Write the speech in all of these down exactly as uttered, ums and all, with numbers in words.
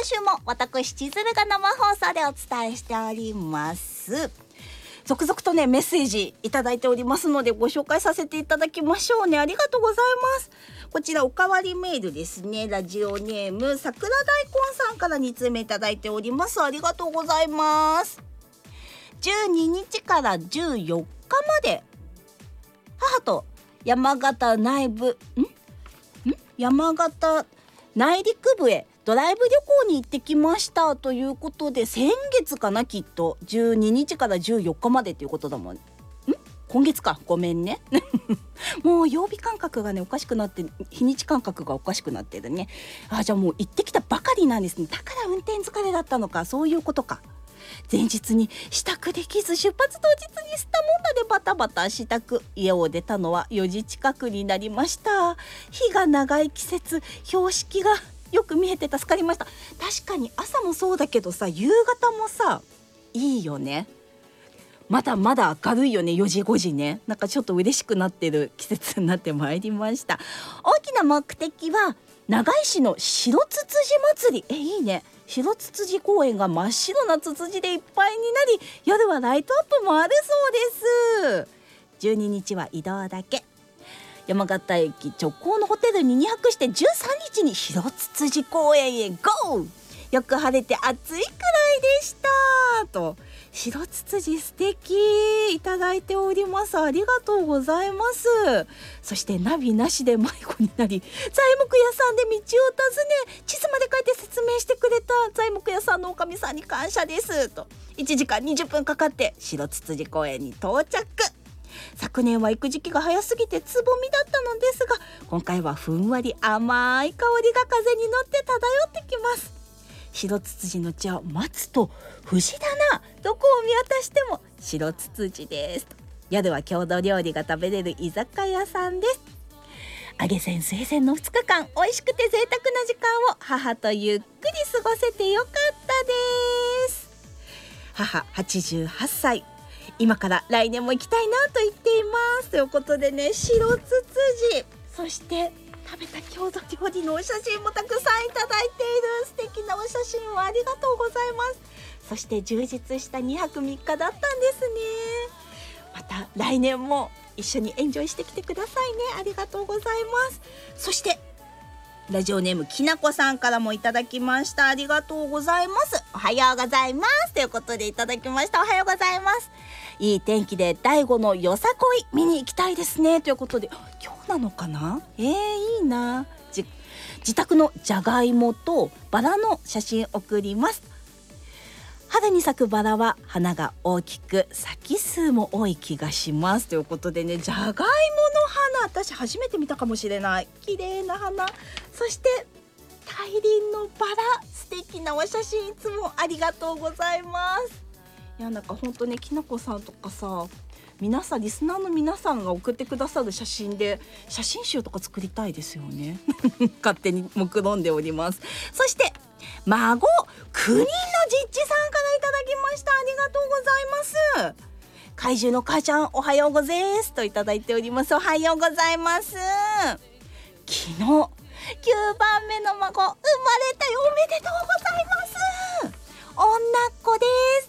週も私千鶴が生放送でお伝えしております。続々とねメッセージいただいておりますのでご紹介させていただきましょうね。ありがとうございます。こちらおかわりメールですね。ラジオネーム桜大根さんからに通目いただいております。ありがとうございます。じゅうににちからじゅうよっかまで母と山形内部んん山形内陸部へドライブ旅行に行ってきましたということで、先月かな、きっとじゅうににちからじゅうよっかまでということだもん。ん今月か、ごめんねもう曜日感覚がねおかしくなって、日にち感覚がおかしくなってるね。あ、じゃあもう行ってきたばかりなんですね。だから運転疲れだったのか、そういうことか。前日に支度できず出発当日にスタモンダでバタバタ支度、家を出たのはよじ近くになりました。日が長い季節、標識がよく見えて助かりました。確かに朝もそうだけどさ、夕方もさいいよね。まだまだ明るいよね、よじごじね。なんかちょっと嬉しくなってる季節になってまいりました。大きな目的は長井市の白つつじ祭り。え、いいね。白つつじ公園が真っ白なツツジでいっぱいになり、夜はライトアップもあるそうです。じゅうににちは移動だけ。山形駅直行のホテルににはくしてじゅうさんにちに白つつじ公園へゴー。よく晴れて暑いくらいでしたと。白つつじ素敵いただいております。ありがとうございます。そしてナビなしで迷子になり、材木屋さんで道を尋ね、地図まで書いて説明してくれた材木屋さんのおかみさんに感謝ですと。いちじかんにじゅっぷんかかって白つつじ公園に到着。昨年は行く時期が早すぎてつぼみだったのですが、今回はふんわり甘い香りが風に乗って漂ってきます。白つつじの地を待つと藤棚、どこを見渡しても白つつじです。夜は郷土料理が食べれる居酒屋さんです。揚げせん生鮮のふつかかん、美味しくて贅沢な時間を母とゆっくり過ごせてよかったです。母はちじゅうはっさい、今から来年も行きたいなと言っていますということでね、白つつじ、そして食べた郷土料理のお写真もたくさんいただいている。素敵なお写真をありがとうございます。そして充実したにはくみっかだったんですね。また来年も一緒にエンジョイしてきてくださいね。ありがとうございます。そしてラジオネームきなこさんからもいただきました。ありがとうございます。おはようございますということでいただきました。おはようございます。いい天気でだいごのよさこい見に行きたいですねということで、今日なのかな。えー、いいな。じ自宅のじゃがいもとバラの写真送ります。春に咲くバラは花が大きく咲き数も多い気がしますということでね、じゃがいもの花、私初めて見たかもしれない。綺麗な花、そして大輪のバラ、素敵なお写真いつもありがとうございます。いや、なんか本当ね、きなこさんとかさ、皆さんリスナーの皆さんが送ってくださる写真で写真集とか作りたいですよね勝手に目論んでおります。そして孫くにんのじっちさんからいただきました。ありがとうございます。怪獣の母ちゃんおはようございますといただいております。おはようございます。昨日きゅうばんめの孫生まれたよ。おめでとうございます。女っ子です。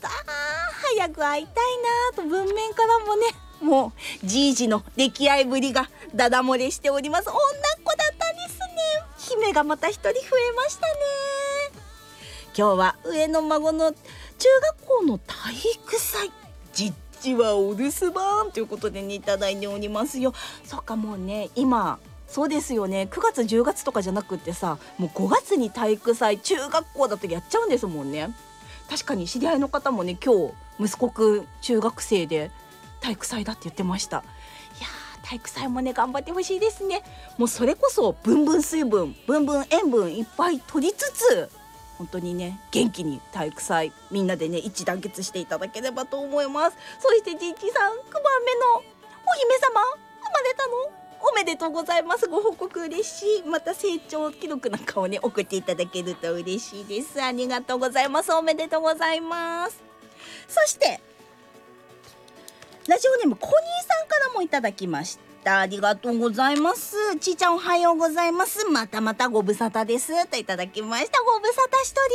あー、早く会いたいなと文面からもね、もうじいじの溺愛ぶりがダダ漏れしております。女っ子だったんですね。姫がまた一人増えましたね。今日は上の孫の中学校の体育祭、じっちはお留守番ということでねいただいておりますよ。そっか、もうね今そうですよね、くがつじゅうがつとかじゃなくってさ、もうごがつに体育祭、中学校だとやっちゃうんですもんね。確かに知り合いの方もね、今日息子くん中学生で体育祭だって言ってました。いやー、体育祭もね頑張ってほしいですね。もうそれこそブンブン水分、ブンブン塩分いっぱい取りつつ、本当にね元気に体育祭みんなでね一致団結していただければと思います。そしてじいちさん、くばんめのお姫様生まれたのおめでとうございます。ご報告嬉しい。また成長記録なんかをね送っていただけると嬉しいです。ありがとうございます。おめでとうございます。そしてラジオネームコニーさんからもいただきました。ありがとうございます。ちーちゃんおはようございます。またまたご無沙汰ですといただきました。ご無沙汰しており